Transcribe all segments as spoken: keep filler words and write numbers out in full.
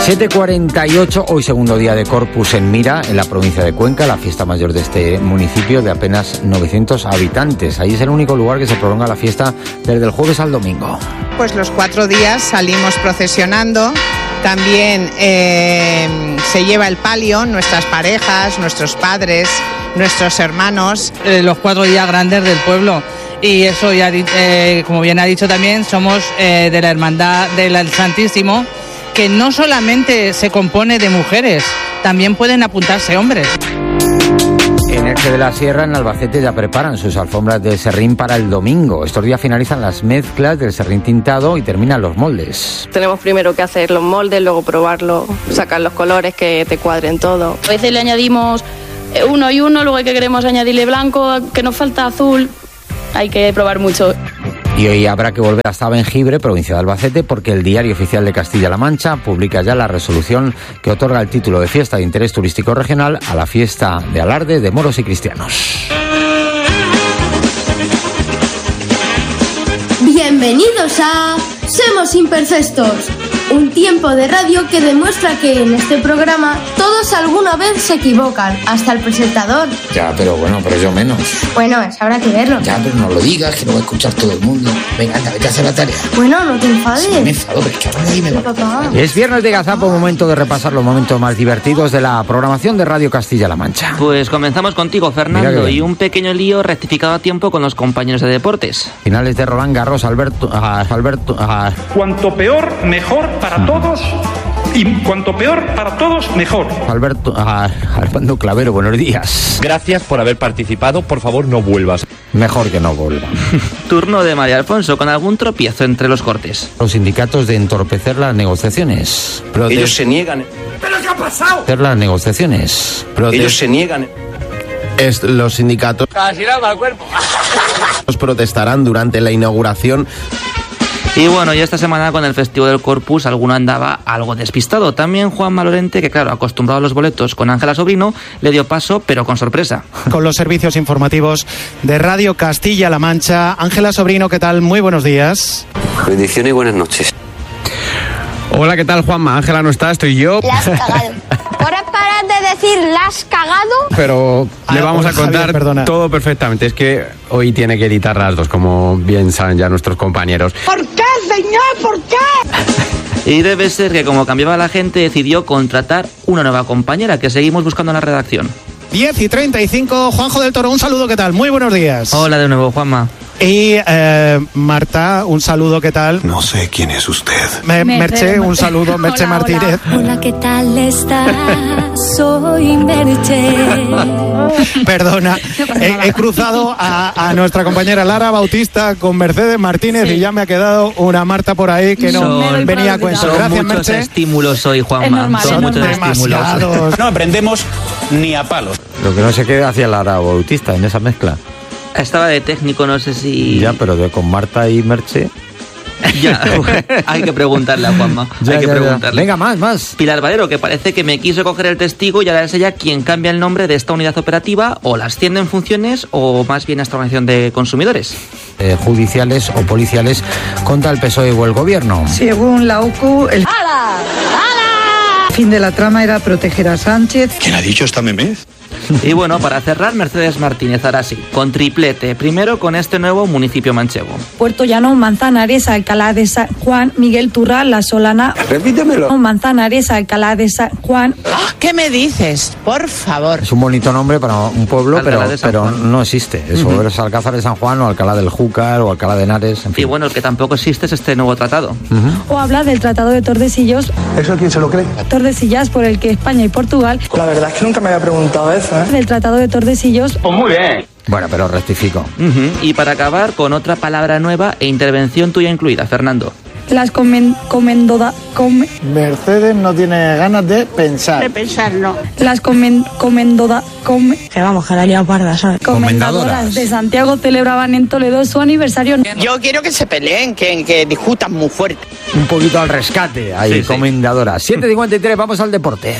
siete cuarenta y ocho, hoy segundo día de Corpus en Mira, en la provincia de Cuenca, la fiesta mayor de este municipio de apenas novecientos habitantes. Ahí es el único lugar que se prolonga la fiesta desde el jueves al domingo. Pues los cuatro días salimos procesionando, también eh, se lleva el palio, nuestras parejas, nuestros padres, nuestros hermanos. Eh, los cuatro días grandes del pueblo. Y eso, ya, eh, como bien ha dicho también, somos eh, de la Hermandad del Santísimo, que no solamente se compone de mujeres, también pueden apuntarse hombres. En Elche de la Sierra, en Albacete, ya preparan sus alfombras de serrín para el domingo. Estos días finalizan las mezclas del serrín tintado y terminan los moldes. Tenemos primero que hacer los moldes, luego probarlo, sacar los colores que te cuadren todo. A veces le añadimos uno y uno, luego hay que queremos añadirle blanco, que nos falta azul. Hay que probar mucho. Y hoy habrá que volver hasta Bengibre, provincia de Albacete, porque el Diario Oficial de Castilla-La Mancha publica ya la resolución que otorga el título de fiesta de interés turístico regional a la fiesta de alarde de moros y cristianos. Bienvenidos a Somos Imperfectos, un tiempo de radio que demuestra que en este programa todos alguna vez se equivocan, hasta el presentador. Ya, pero bueno, pero yo menos. Bueno, eso habrá que verlo. Ya, pero no lo digas, que lo va a escuchar todo el mundo. Venga, anda, vete a hacer la tarea. Bueno, no te enfades. Sí, me enfado, pero es que ahora de ahí me va. Papá. Es viernes de Gazapo, momento de repasar los momentos más divertidos de la programación de Radio Castilla-La Mancha. Pues comenzamos contigo, Fernando, y un pequeño lío rectificado a tiempo con los compañeros de deportes. Finales de Roland Garros, Alberto... Uh, Alberto uh, Cuanto peor, mejor para todos. Y cuanto peor para todos, mejor. Alberto, uh, Armando Clavero, buenos días. Gracias por haber participado. Por favor, no vuelvas. Mejor que no vuelva. Turno de María Alfonso, con algún tropiezo entre los cortes. Los sindicatos de entorpecer las negociaciones. Prote- Ellos se niegan. ¿Pero qué ha pasado? Entorpecer las negociaciones. Prote- Ellos se niegan. Es, los sindicatos Casi nada, cuerpo. protestarán durante la inauguración. Y bueno, y esta semana con el Festivo del Corpus alguno andaba algo despistado. También Juanma Lorente, que claro, acostumbrado a los boletos con Ángela Sobrino, le dio paso, pero con sorpresa. Con los servicios informativos de Radio Castilla-La Mancha. Ángela Sobrino, ¿qué tal? Muy buenos días. Bendiciones y buenas noches. Hola, ¿qué tal, Juanma? Ángela no está, estoy yo. La has cagado. Ahora paras de decir la has cagado. Pero ah, le vamos a contar Javier, todo perfectamente. Es que hoy tiene que editar las dos, como bien saben ya nuestros compañeros. ¿Por qué, señor? ¿Por qué? Y debe ser que como cambiaba la gente, decidió contratar una nueva compañera que seguimos buscando en la redacción. diez y treinta y cinco, Juanjo del Toro, un saludo, ¿qué tal? Muy buenos días. Hola de nuevo, Juanma. Y eh, Marta, un saludo, ¿qué tal? No sé quién es usted. Me, Merche, un saludo, Merche hola, Martínez. Hola. Hola, ¿qué tal estás? Soy Merche. Perdona, he, he cruzado a, a nuestra compañera Lara Bautista con Mercedes Martínez, sí. Y ya me ha quedado una Marta por ahí que no, no venía a cuento. Son Gracias, muchos Merche. estímulos hoy, Juanma. Es normal, Son es muchos normal. estímulos. No aprendemos ni a palos. Lo que no sé qué hacía Lara Bautista en esa mezcla. Estaba de técnico, no sé si... Ya, pero de, con Marta y Merche... Ya, hay que preguntarle a Juanma. Ya, hay que ya, preguntarle. Ya. Venga, más, más. Pilar Valero, que parece que me quiso coger el testigo y ahora es ella quien cambia el nombre de esta unidad operativa, o la asciende en funciones, o más bien a esta organización de consumidores. Eh, judiciales o policiales contra el P S O E o el gobierno. Según la O C U, el ¡Hala! ¡Hala! fin de la trama era proteger a Sánchez. ¿Quién ha dicho esta memez? Y bueno, para cerrar, Mercedes Martínez, ahora sí, con triplete. Primero con este nuevo municipio manchego. Puerto Llano, Manzanares, Alcalá de San Juan, Miguel Turra, La Solana. Repítemelo. Manzanares, Alcalá de San Juan. ¿Qué me dices? Por favor. Es un bonito nombre para un pueblo, pero, pero no existe. Eso Uh-huh. es Alcázar de San Juan o Alcalá del Júcar o Alcalá de Henares, en fin. Y bueno, el que tampoco existe es este nuevo tratado. Uh-huh. O habla del Tratado de Tordesillas. ¿Eso quién se lo cree? Tordesillas, por el que España y Portugal. La verdad es que nunca me había preguntado eso, ¿eh? Del Tratado de Tordesillas. Pues muy bien. Bueno, pero rectifico. Uh-huh. Y para acabar, con otra palabra nueva e intervención tuya incluida, Fernando. Las comen, comendoda, come, Mercedes no tiene ganas de pensar. De pensarlo. Las comen, comendoda, come, Que vamos, que la liado parda, ¿sabes? Comendadoras de Santiago celebraban en Toledo su aniversario. Yo quiero que se peleen, que, que discutan muy fuerte. Un poquito al rescate, ahí, sí, comendadoras. Sí. siete cincuenta y tres, vamos al deporte.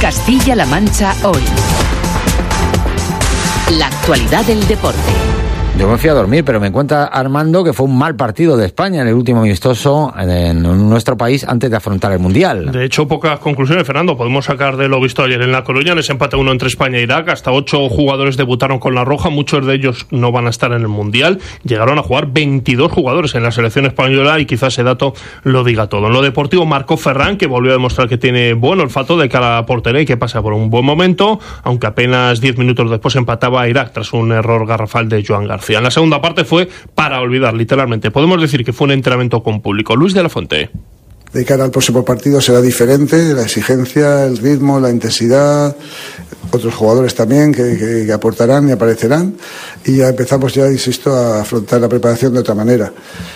Castilla-La Mancha hoy. La actualidad del deporte. Yo me fui a dormir, pero me cuenta Armando que fue un mal partido de España en el último amistoso en nuestro país antes de afrontar el Mundial. De hecho, pocas conclusiones, Fernando, podemos sacar de lo visto ayer en La Coruña, en ese empate uno entre España e Irak. Hasta ocho jugadores debutaron con la roja, muchos de ellos no van a estar en el Mundial. Llegaron a jugar veintidós jugadores en la selección española y quizás ese dato lo diga todo. En lo deportivo, marcó Ferran, que volvió a demostrar que tiene buen olfato de cara a la portería y que pasa por un buen momento, aunque apenas diez minutos después empataba a Irak tras un error garrafal de Joan García. En la segunda parte fue para olvidar, literalmente. Podemos decir que fue un entrenamiento con público. Luis de la Fuente. De cara al próximo partido será diferente, la exigencia, el ritmo, la intensidad, otros jugadores también que, que, que aportarán y aparecerán, y ya empezamos ya, insisto, a afrontar la preparación de otra manera.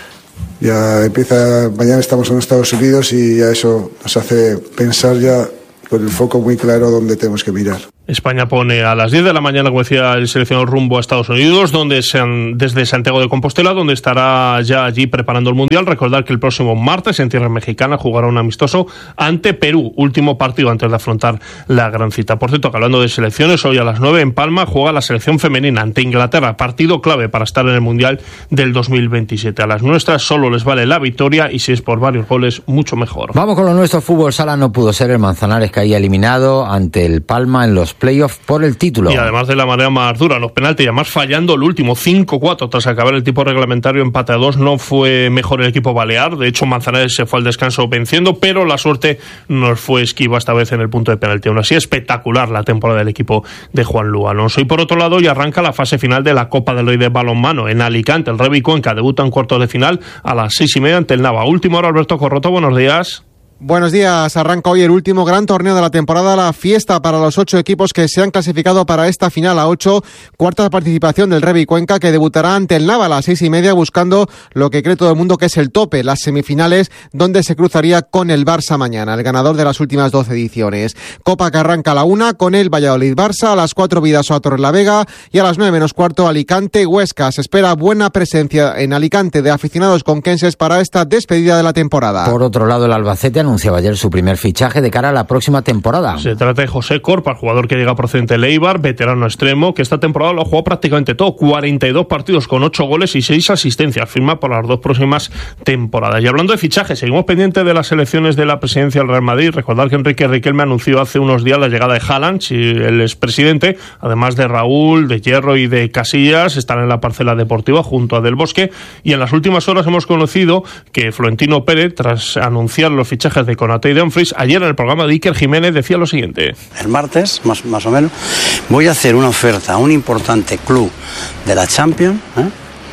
Ya empieza, mañana estamos en Estados Unidos y ya eso nos hace pensar ya con el foco muy claro dónde tenemos que mirar. España pone a las diez de la mañana, como decía el seleccionador, rumbo a Estados Unidos, donde sean, desde Santiago de Compostela, donde estará ya allí preparando el Mundial. Recordar que el próximo martes en tierra mexicana jugará un amistoso ante Perú, último partido antes de afrontar la gran cita. Por cierto, que hablando de selecciones, hoy a las nueve en Palma juega la selección femenina ante Inglaterra, partido clave para estar en el Mundial del dos mil veintisiete. A las nuestras solo les vale la victoria y si es por varios goles, mucho mejor. Vamos con lo nuestro. Fútbol sala no pudo ser, el Manzanares caía eliminado ante el Palma en los playoff por el título. Y además de la manera más dura, los penaltis, y además fallando el último, cinco cuatro tras acabar el tiempo reglamentario, empate a dos. No fue mejor el equipo balear, de hecho Manzanares se fue al descanso venciendo, pero la suerte nos fue esquiva esta vez en el punto de penalti. Aún así, espectacular la temporada del equipo de Juan Lu Alonso. Y por otro lado, ya arranca la fase final de la Copa del Rey de balonmano en Alicante. El Revi Cuenca debuta en cuartos de final a las seis y media ante el Nava. Última hora, Alberto Corroto, buenos días. Buenos días, arranca hoy el último gran torneo de la temporada, la fiesta para los ocho equipos que se han clasificado para esta final a ocho, cuarta participación del Revi Cuenca, que debutará ante el Nava a las seis y media buscando lo que cree todo el mundo que es el tope, las semifinales donde se cruzaría con el Barça mañana, el ganador de las últimas doce ediciones. Copa que arranca a la una con el Valladolid-Barça, a las cuatro Bidasoa Torrelavega y a las nueve menos cuarto Alicante-Huesca. Se espera buena presencia en Alicante de aficionados conquenses para esta despedida de la temporada. Por otro lado, el Albacete anunciaba ayer su primer fichaje de cara a la próxima temporada. Se trata de José Corpa, jugador que llega procedente de Eibar, veterano extremo, que esta temporada lo ha jugado prácticamente todo, cuarenta y dos partidos con ocho goles y seis asistencias, firma por las dos próximas temporadas. Y hablando de fichajes, seguimos pendientes de las elecciones de la presidencia del Real Madrid. Recordar que Enrique Riquelme anunció hace unos días la llegada de Haaland, si el expresidente, además de Raúl, de Hierro y de Casillas, están en la parcela deportiva junto a Del Bosque. Y en las últimas horas hemos conocido que Florentino Pérez, tras anunciar los fichajes de Konate y Dumfries, ayer en el programa de Iker Jiménez decía lo siguiente: el martes, más, más o menos, voy a hacer una oferta a un importante club de la Champions, ¿eh?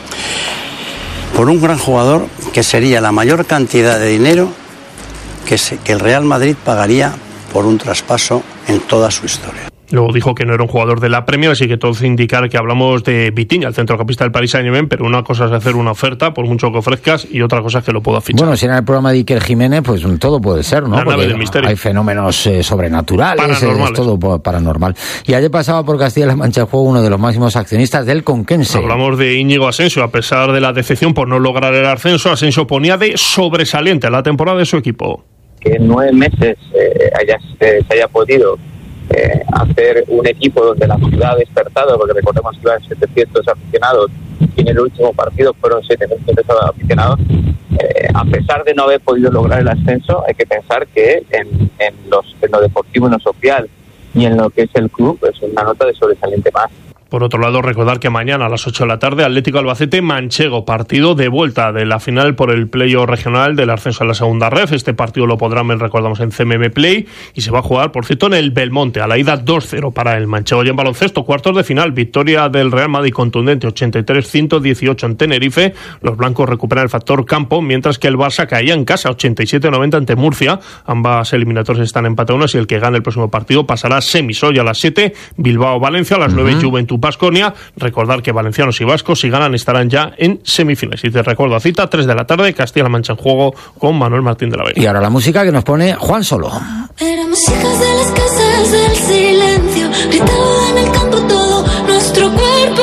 por un gran jugador que sería la mayor cantidad de dinero que, se, que el Real Madrid pagaría por un traspaso en toda su historia. Luego dijo que no era un jugador de la Premier, así que todo hace indicar que hablamos de Vitinha, el centrocampista del Paris Saint-Germain, pero una cosa es hacer una oferta, por mucho que ofrezcas, y otra cosa es que lo pueda fichar. Bueno, si era el programa de Iker Jiménez, pues todo puede ser, ¿no? La Porque nave del misterio. Hay fenómenos eh, sobrenaturales, paranormales. Es todo paranormal. Y ayer pasaba por Castilla-La Mancha el juego uno de los máximos accionistas del Conquense. Hablamos de Íñigo Asensio. A pesar de la decepción por no lograr el ascenso, Asensio ponía de sobresaliente la temporada de su equipo. Que en nueve meses eh, haya, eh, se haya podido Eh, hacer un equipo donde la ciudad ha despertado, porque recordemos que iban setecientos aficionados y en el último partido fueron setecientos aficionados. Eh, a pesar de no haber podido lograr el ascenso, hay que pensar que en, en, los, en lo deportivo y lo social y en lo que es el club es una nota de sobresaliente más. Por otro lado, recordar que mañana a las ocho de la tarde, Atlético Albacete Manchego, partido de vuelta de la final por el playoff regional del ascenso a la segunda ref. Este partido lo podrán ver, recordamos, en C M M Play, y se va a jugar, por cierto, en el Belmonte, a la ida dos cero para el Manchego. Y en baloncesto, cuartos de final, victoria del Real Madrid contundente, ochenta y tres a ciento dieciocho en Tenerife. Los blancos recuperan el factor campo, mientras que el Barça caía en casa, ochenta y siete a noventa ante Murcia. Ambas eliminatorias están empatadas y el que gane el próximo partido pasará a semis. Hoy a las siete, Bilbao-Valencia, a las nueve, uh-huh. Juventud Baskonia. Recordar que valencianos y vascos, si ganan, estarán ya en semifinales. Y te recuerdo a cita, tres de la tarde, Castilla-La Mancha en juego con Manuel Martín de la Vega. Y ahora la música que nos pone Juan Solo. Éramos hijas de las casas del silencio, gritaba en el campo todo nuestro cuerpo.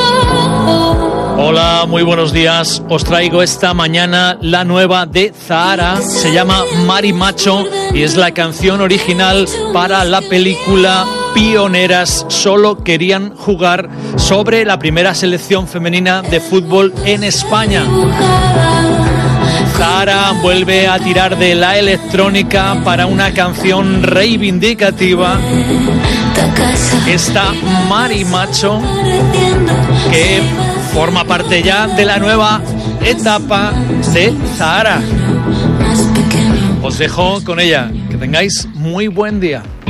Hola, muy buenos días. Os traigo esta mañana la nueva de Zahara. Se llama Mari Macho y es la canción original para la película pioneras, solo querían jugar sobre la primera selección femenina de fútbol en España. Zahara vuelve a tirar de la electrónica para una canción reivindicativa. Esta Mari Macho, que forma parte ya de la nueva etapa de Zahara. Os dejo con ella. Que tengáis muy buen día.